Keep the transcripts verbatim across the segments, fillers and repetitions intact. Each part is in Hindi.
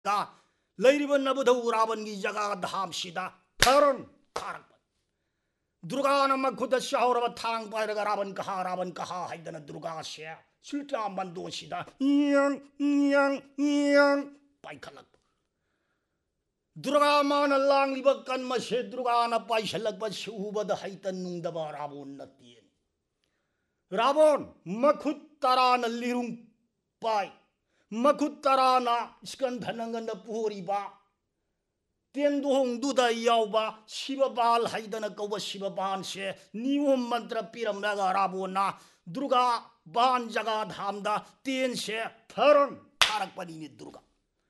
가 레이리버 나부더 라반기 자가 담시다 파런 타락바 두르가나 마쿠다 샤오라바 탕 바이라가 라반 가하 라반 가하 하이다나 두르가시야 술자 만도시다 이양 이양 이양 바이칼락 두르가 마나 랑리바 간마세 두르가나 바이샬락바 시우바다 하이탄 눅다바 라본 나띠엔 라본 마쿠 따라나 리룽 바이 마쿠 따라나 시간 다낭간다 부호리바 띠엔도홍 두다 야우바 시바발 하이다나 까우바 시바반세 니옴 만트라 피람라가 라보나 두르가 반자가 담다 띠엔세 파런 타락바니니 두르가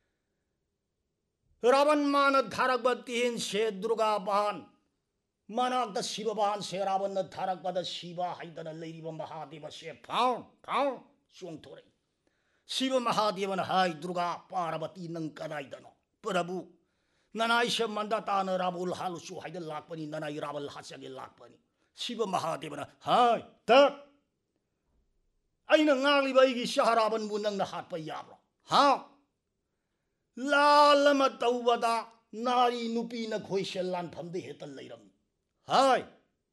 라반 마나 타락바 띠엔세 두르가 반 마나다 시바반세 라반나 타락바다 시바 하이다나 레이리바 마하데바세 파운 파운 숑토레 시바 마하데바나 하이 두르가 파라바티 능까다이다노 프라부 나나이셔 만다타나 라불 할수 하이드 락바니 나나이 라불 하샤게 락바니 시바 마하데바나 하이 딱 아이나 ngang 이기 샤하라반 문능나 핫바 야브라 하 라라마 타우바다 나리 누피나 고이셜란 팜데 헤탈 레이람 하이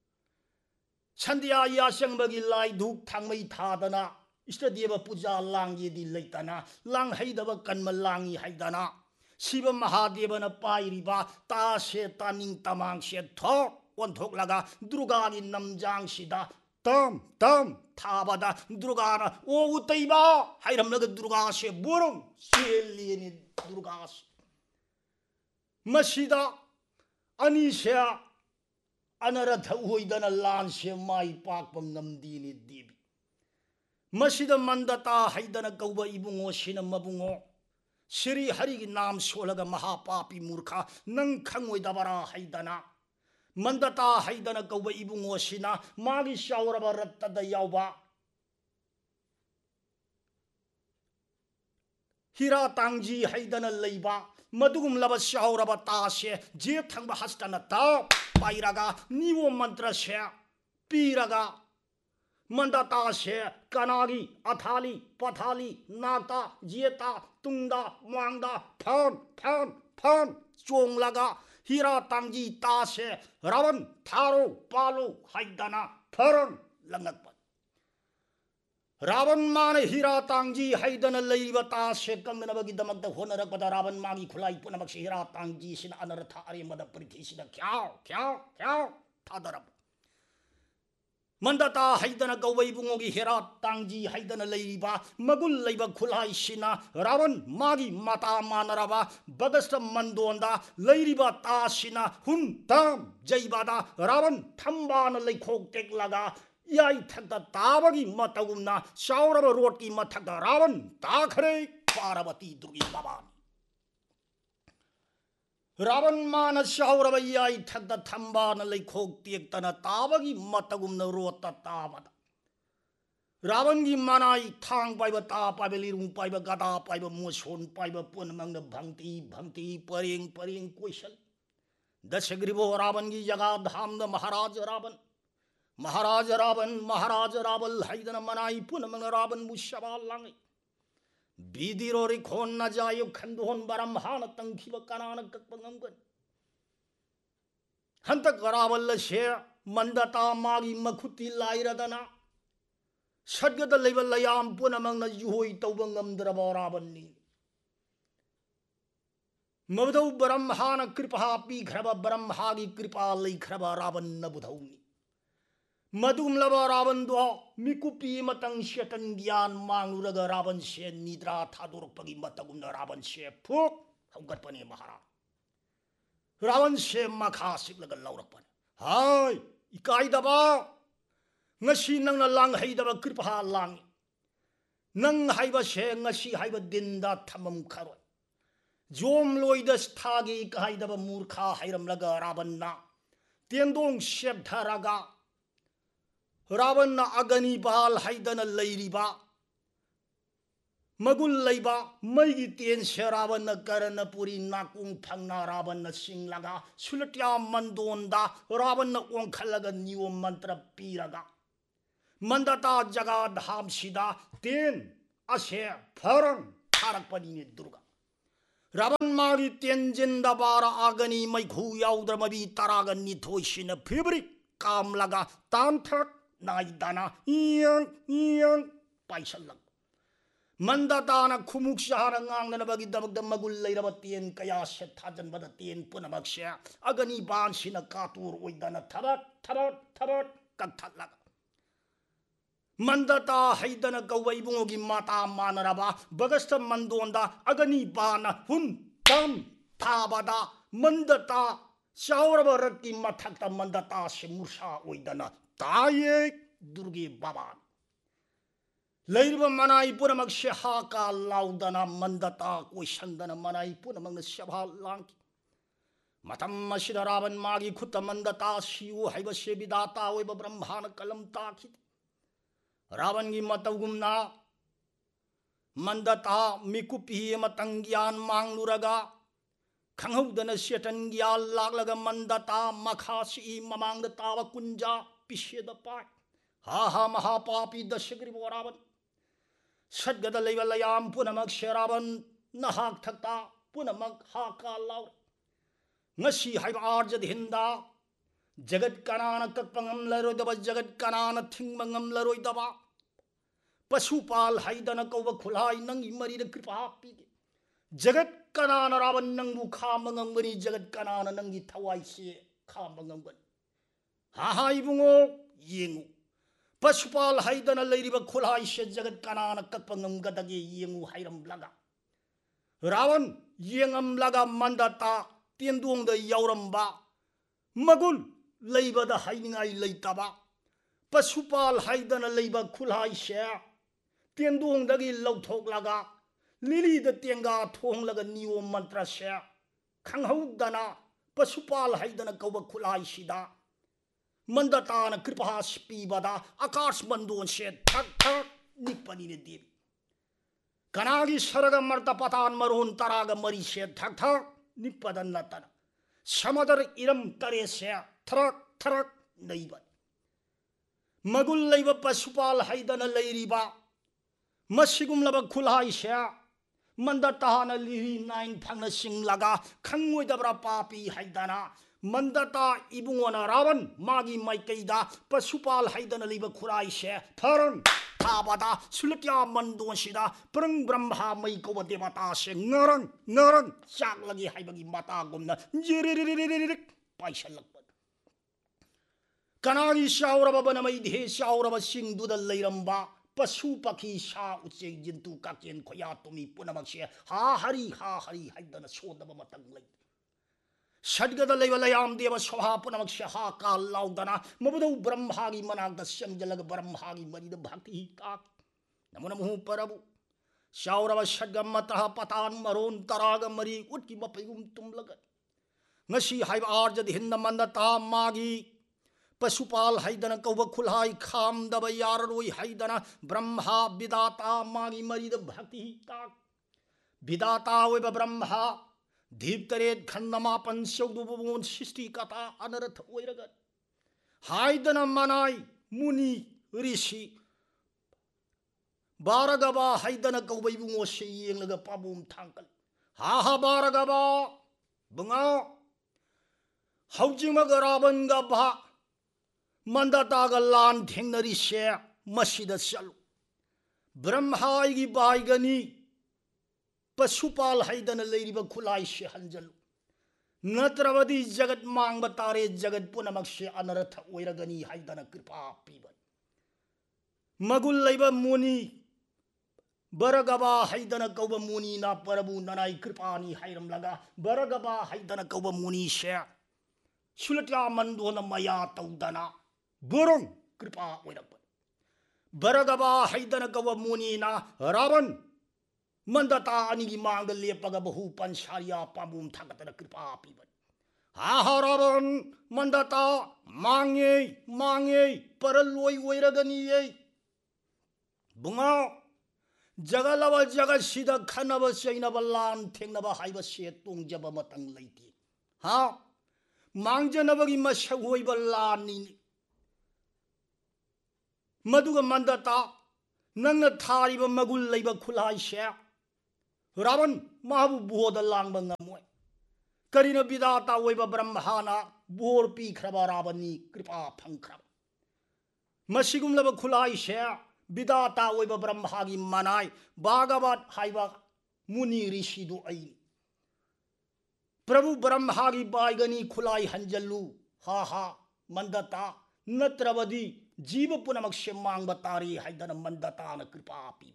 찬디야 야샹바기 라이 둑 탕메이 타다나 이스타디에바 부자 랑예디 레이타나 랑 하이다바 간마 랑이 하이다나 시바 마하데바나 빠이리바 따세 따닝 따망세 턱 원톡라가 누르가니 남장시다 땀땀 타바다 누르가나 오우따이바 하이람나가 누르가시 뭐롱 셀리니 누르가시 마시다 아니샤 아나라 타우이다나 란세 마이 빡밤 남디니 디비 마시다 만다타 하이다나 까우바 이붕오 시나 마붕오 시리 하리기 남 쇼라가 마하파피 무르카 능 캉오이다바라 하이다나 만다타 하이다나 까우바 이붕오 시나 마기 샤오라바 рат타다 야우바 히라 땅지 하이다나 레이바 마두금 라바 샤오라바 따세 제 탕바 하스타나 타 파이라가 니오 만트라세 피라가 만다타세 까나기 아타리 파타리 나타 지에타 뚱다 망다 펀펀펀 쫑라가 히라 땅지 따세 라반 타로 팔로 하이다나 퍼런 랑락반 라반 마네 히라 땅지 하이다나 레이바 따세 깡나바기 다막다 호나락바다 라반 마기 쿨라이 뿌나막시 히라 땅지 신 아나라 타아리마다 프리티시다 캬 캬 캬 타다라 만다타 하이다나 까우바이붕오기 헤라 땅지 하이다나 레이바 마굴 레이바 쿨하이시나 라반 마기 마타 마나라바 바다스타 만도온다 레이리바 따시나 훈담 제이바다 라반 탐바나 레이콕 땡라가 야이 탁다 따바기 마타금나 샤오라바 로트기 마탁다 라반 따카레 파라바티 두기 바바 라반 마나 샤오라바 야이 탁다 탐바나 레이콕 땡따나 따바기 마타금나 로타 따바다 라반기 마나이 탕 파이바 따 파이바 리룽 파이바 가다 파이바 모손 파이바 뻔망나 방티 방티 परेंग परेंग क्वेश्चन दशग्रीवो रावणगी जगा धाम महाराज रावण महाराज रावण महाराज रावल हाइदन मनाई पुनमंग रावण मुशबा लांगे बीदिरोरी खोन न जायो खंदोन बरम हान तंखिब कनान कपंगमगन हंतक रावल शे मंदता मागी मखुति लाइरदना सद्गद लेब लयाम पुनमंग न जुहोई तौबंगमद्रब रावणनी मबदौ ब्रह्मान कृपा पीख्रब ब्रह्मागी कृपा लैख्रब रावण न बुधौनी मधुम लब रावण दो मिकुपी मतंग शेतन ज्ञान मांगुरग रावण से निद्रा थादोरपगी मतगुम रावण से फुक हौगतपने महाराज रावण से मखा सिकलग लौरपन हाय इकाइदबा ngasi nang na lang haidaba कृपा lang nang haiba se ngasi haiba dinda thamam kharoi jom loida sthagi kaidaba murkha hairam laga rabanna tiendong shep tharaga rabanna agani bal haidana leiriba magul leiba maigi tien se rabanna karana puri nakung phangna rabanna singlaga sulatya mandonda rabanna ongkhalaga niom mantra piraga mandata jaga dham sida ten ase pharang tharakpani ne durga Ravan मागी तेंजिंदा बारा आगनी मैखू याउद्रमबी तरागा निथोइसिन फिब्रिक कामलगा तामथक नाइदाना इयं इयं पाइसलग मंदताना खुमुक शहर ngangnabagi dabagda magul leiraba tien kaya se thajan bada tien punamak se agani ban sina katur oidana thabat thabat thabat kakthalaga mandata haidana kawaibungogi mata manaraba bagasta mandonda agani bana hun tam thabada mandata shauraba rakki mathakta mandata se mursa oidana taye durgi baba leirba manai punamak se haka laudana mandata koisandana manai punamak na shabha langki matam masida ravan magi khutta mandata siu haiba se bidata oiba brahmana kalam takhi Ravan की मतगुमना मंदता मिकुपी मतंग्यान मांगलुरगा खंगौदन सेटन ग्याल लागलगा मंदता मखासी ममांग ताव कुंजा पिशेद पाय हा हा महापापी दशग्रीव रावण सदगद लेव लयाम पुनमक शेरावन नहाक थक्ता पुनमक हाका लाव ngasi haiba arjad hinda जगत कनान कपंगम लरोदबा जगत कनान थिंगमंगम लरोदबा पशुपाल हाइदन कौब खुलाई नंगी मरीद कृपा पीगे जगत कनान रावण नंगु खामंगमगनी जगत कनान नंगी थवाई से खामंगमगन हा हा इबुंगो येंगु पशुपाल हाइदन लैरिबा खुलाई से जगत कनान कपंगम गदगे येंगु हाइरम लगा रावण येंगम लगा मंदता तेंदुंग द यावरंबा मगुल लेबदा हाइनिंगाई लेतबा पशुपाल हाइदन लेबा खुलाई से तेंदुंगदगी लौथोकलगा लिली द तेंगा थोंगलगा नियो मंत्र से खंगहौदना पशुपाल हाइदन कौब खुलाई सिदा मंदतान कृपा पीबदा आकाश बंदोन से थक थक निपनी ने देवी कनागी सरग मर्द पतान मरोन तराग मरी से थक थक निपदन नतन समुद्र इरम तरे से थरक थरक नईबन मगुल लेब पशुपाल हाइदन लेरिबा मसिगुमलब खुलाई से मंदतान लिरी नाइन फंग सिंगलगा खंगोइदब्रा पापी हाइदना मंदता इबुंगोना रावण मागी माइकैदा पशुपाल हाइदन लेब खुलाई से फरन थाबदा सुलत्या मंदोसिदा प्रंग ब्रह्मा मैको देवता से ngरंग ngरंग चाक लगी हाइबगी माता गुमना जिरिरिरिरिरिरि पाइसलक कनागी शाउरब बनमई धे शाउरब सिंगदुद लैरंबा पशु पक्षी सा उचे जिंतु काकेन खोया तुमी पुनमक से हा हरि हा हरि हाइदन सोदब मतंग लै सदगद लेवलयाम देव स्वहा पुनमक से हा का लाउदना मबुदौ ब्रह्मागी मनागद संजलग ब्रह्मागी मरिद भक्ति ताक नमो नमो परबु शाउरब सदगम मतः पतान मरोन तराग मरी उटकी मपयुम तुमलग ngasi हाइब आर्जद हिंद मंदता मागी पशुपाल हाइदन कौब खुलाई खाम दब यारोई हाइदन ब्रह्मा विदाता मागी मरिद भक्ति ताक विदाता ओइब ब्रह्मा धीप्तरेत खंडमापन सौदुबोन सृष्टि कथा अनरथ ओइरगत हाइदन मनाई मुनि ऋषि बारगबा हाइदन कौबैबुंगो से येंगलग पाबुम थांकल हा हा बारगबा बुंगा हौजिमग रावणगा भा मंदतागा लान थेंगनरी से मसीद चलु ब्रह्मागी बाइगनी पशुपाल हाइदन लेरिब खुलाई से हंजलु नत्रवदी जगत मांग तारे जगत पुनमक से अनरथ ओइरगनी हाइदन कृपा पीबन मगुल लेब मुनि बरगबा हाइदन कौब मुनि ना परबु ननाई कृपानी हाइरम लगा बरगबा हाइदन कौब मुनि से सुलत्या मंदोन मया तौदना बोरंग कृपा ओइरब बरगबा हाइदन कौब मुनि ना रावण मंदता अनिगी मांग लेपग बहु पंसारिया पाबुम थागतन कृपा पीबन हा हा रावण मंदता मांगे मांगे परलोई ओइरगनी ये बुंगा जगलब जगत सिद खनब सैनब लान थेंगनब हाइब से तोंजब मतंग लैति हा मांगजनबगी मसग ओइब लानी मधुग मंदता नंग थारिब मगुल लेब खुलाई से रावण माबु बुहोद लांग ngमोय करिना विधाता ओइबा ब्रह्माना बोर पीख्रबा रावणनी कृपा फंख्रब मसिगुमलब खुलाई से विधाता ओइबा ब्रह्मागी मनाय भागवत हाइबा मुनि ऋषिदु आई प्रभु ब्रह्मागी बाइगनी खुलाई हंजल्लु हा हा मंदता नत्रवदी जीव पुनमक से मांग तारी हाइदन मंदता न कृपा पीब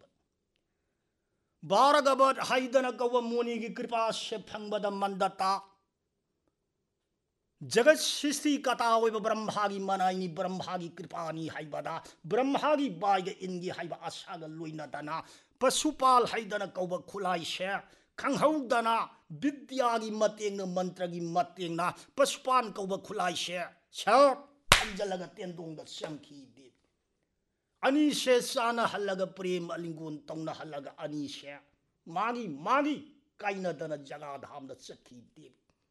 बारगबत हाइदन कव मुनि की कृपा से फंगबद मंदता जगत सृष्टि कथा ओइब ब्रह्मागी मनाइनी ब्रह्मागी कृपानी हाइबदा ब्रह्मागी बाइग इनगी हाइबा आशाग लोइनदना पशुपाल हाइदन कव खुलाई से खंगहौदना विद्यागी मतेंग मंत्रगी मतेंग पशुपान कव खुलाई से छप अंजलग तेंदोंग संखी दे अनि से साना हलग प्रेम अलिंगोन तौना हलग अनि से मागी मागी काइनदन जगा धाम द सखी दे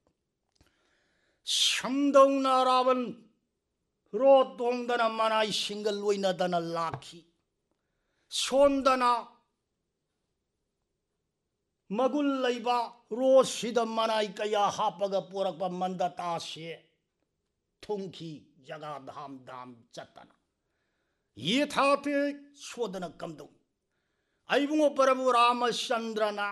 शमदौना रावण रो तोंगदना मनाई सिंगल लोइनदन लाखी सोंदना मगुल लैबा रोसिद मनाई कया हापग पोरक मंदता से थुंखी जगा धाम धाम चतना ये थाते सोदन कमदौ अइबुंगो प्रभु रामचंद्रना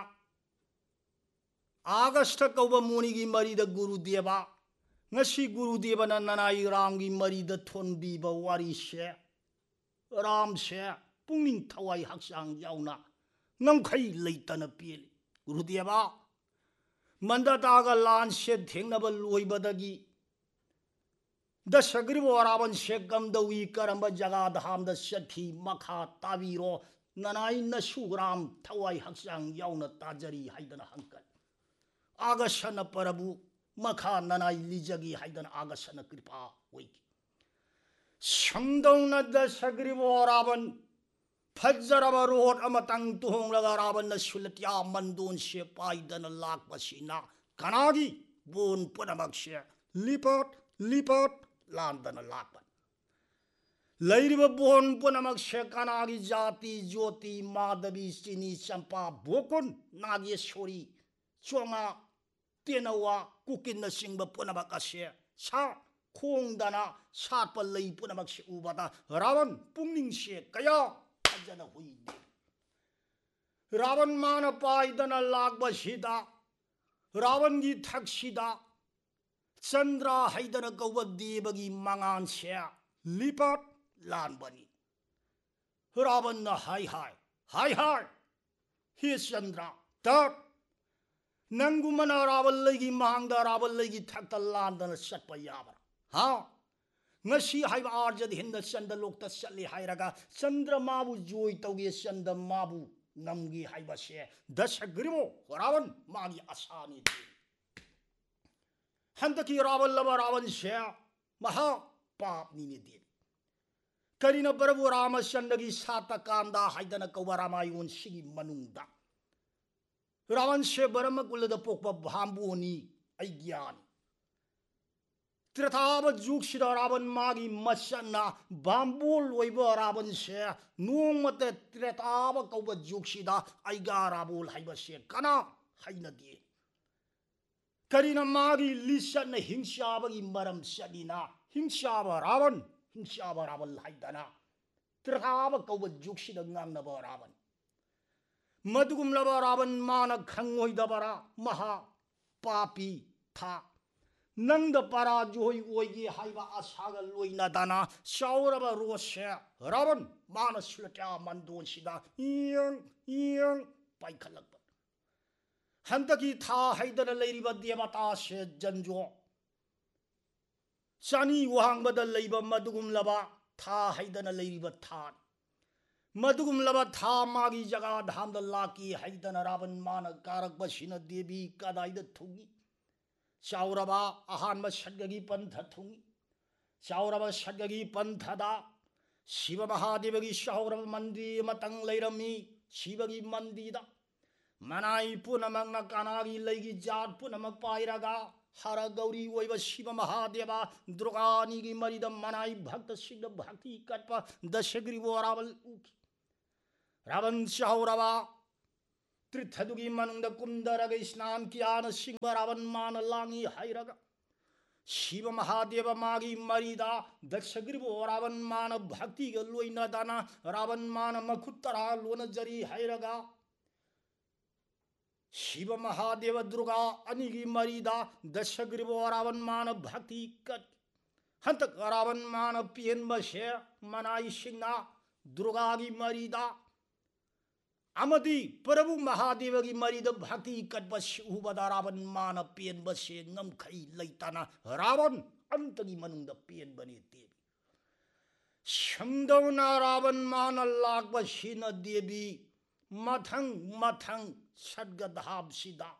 आगस्ट कौब मुनिगी मरीद गुरुदेवा ngasi गुरुदेवना ननाई रामगी मरीद थोनबीब वारी से राम से पुंगिंग थवाई हक्सांग याउना नमखै लैतन पेल गुरुदेवा मंदतागा लान से थेंगनब लोइबदगी दशग्रीव रावण से गमदवी करम जगा धाम द सखी मखा तावीरो ननाई नसुग्राम थवाई हक्सांग याउना ताजरी हाइदन हंकल आगसन प्रभु मखा ननाई लिजगी हाइदन आगसन कृपा होइकी शमदौन दशग्रीव रावण फज्जरब रोड अमतंग तुहोंगलगा रावण सुलतिया मंदोन से पाइदन लाख पसीना कनागी बोन पुनमक से लिपट लिपट लांदन लापन लैरिब बोन पुनमक से कनागी जाति ज्योति माधवी चिनी चंपा बोकुन नागेश्वरी चोंगा तेनवा कुकिन सिंह पुनमक से सा खोंदना साप लई पुनमक से उबदा रावण पुंगिंग से कया अजन हुई रावण मान पाइदन लागबसिदा रावण की थक्सिदा चंद्रा हाइदन कौब देवगी मंगान से लिपट लान बनी रावण न हाय हाय हाय हाय हे चंद्रा तट नंगुमन रावण लगी मांगदा रावण लगी थकत लांदन सटप याबर हाँ ngasi haiba arjad hinda chanda lokta chatli hairaga chandramabu joy tauge chandamabu namgi haiba se dasagribo ravan magi asani handaki ravan laba ravan se maha pap ni ne de karina prabu ramachandra gi sata kanda haidana kauba ramayon sigi manungda ravan se barama kulada pokpa bhambuni aigyan त्रिथाब जुग सिदा रावण मागी मसना बांबोल ओइब रावण से नोमते त्रिथाब कौब जुग सिदा आइगा राबोल हाइब से कना हाइना दे करिना मागी लिसन हिंसाबगी मरम सदिना हिंसाब रावण हिंसाब रावण हाइदना त्रिथाब कौब जुग सिदा ngangnab रावण मदुगुमलब रावण मान खंगोइदबरा महा पापी था नंद परा जोई ओइगे हाइबा आसाग लोइना दाना साउरब रोसे रावण मानसुलटा मंदोन सिदा इयं इयं पाइखलक हंतकी था हाइदन लैरिब देवता से जंजो सनी वहांगबद लैब मदुगुमलबा था हाइदन लैरिब था मदुगुमलबा था मागी जगा धाम द लाकी हाइदन रावण मान कारक बसिन देवी कदाइद थुगी चाउरबा अहान्ब सदगी पंथ थुंगी चाउरबा सदगी पंथदा शिव महादेवगी चाउरब मंदिर मतंग लैरमी शिवगी मंदिदा मनाई पुनमक कनागी लैगी जात पुनमक पाइरगा हर गौरी ओइब शिव महादेवा दुर्गानी की मरिद मनाई भक्त सिद्ध भक्ति कटप दशग्रीव रावल रावण चाउरबा ꯇ꯭ꯔꯤꯊꯗꯨꯒꯤ ꯃꯅꯨꯡꯗ ꯀꯨꯝꯗꯔꯒ ꯏꯁꯅꯥꯟ ꯀꯤꯌꯥꯅ ꯁꯤꯡꯕ ꯔꯥꯕꯟ ꯃꯥꯅ ꯂꯥꯡꯉꯤ ꯍꯥꯏꯔꯒ शिव महादेव मागी मरीदा दक्षग्रीव रावण मान भक्ति लोइनदाना रावण मान मखुतरा लोनजरी हैरगा शिव महादेव दुर्गा अनिगी मरीदा दक्षग्रीव रावण मान भक्ति कट हंतक रावण मान पियन बसे मनाई सिंगना दुर्गा की मरीदा अमदी प्रभु महादेव की मरीद भक्ति कटबस उबदा रावण मान पेन बसे नमखई लैताना रावण अंत की मनुंग पेन बने देवी शमदौना रावण मान लाग बसीन देवी मथंग मथंग सदगधाब सिदा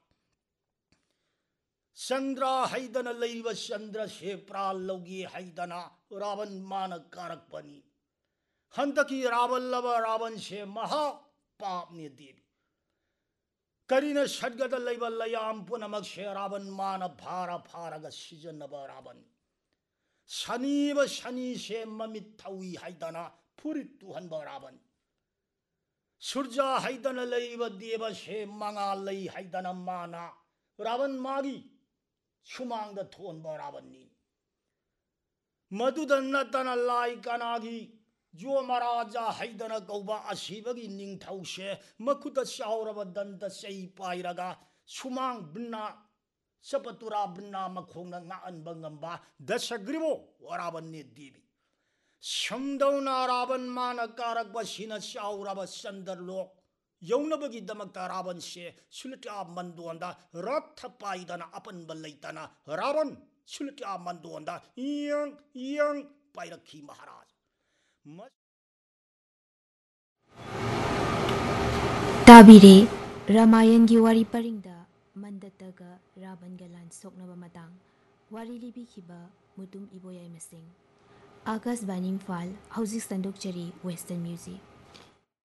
चंद्र हैदन लैब चंद्र से प्राल लौगी हैदना रावण मान कारक बनी हंतकी रावण लब रावण से महा पापने देवी करीन सदगद लैब लयाम पुनमक से रावण मान भारा फारग सिजनब रावण शनिब शनि से ममित थौई हैदना फुरित तुहनब रावण सूर्य हैदन लैब देव से मंगा लई हैदन माना रावण मागी सुमांग थोनब रावणनी मधुद नतन लाई कनागी जो महाराजा हैदन कौबा असीबगी निंगथौसे मखुत चाउरब दंत चै पाइरगा सुमांग बिन्ना सपतुरा बिन्ना मखोंग ngaanब ngamba दशग्रीवो रावणने देवी शमदौना रावण मान कारक बसिन चाउरब चंद्रलोक यौनबगी दमकता रावण से सुलटा मंदोंदा रथ पाइदना अपनब लैतना रावण सुलटा मंदोंदा यंग यंग पाइरखी महाराज ताबिरे रामायण की वारी परिंगदा मंदतगा रावणगा लान सोकनबा मतंग वारी लिबिखिबा मुतुम इबोयाई मसिंग आकाशवाणी इम्फाल हौजिक संदोकचरी वेस्टर्न म्यूजिक।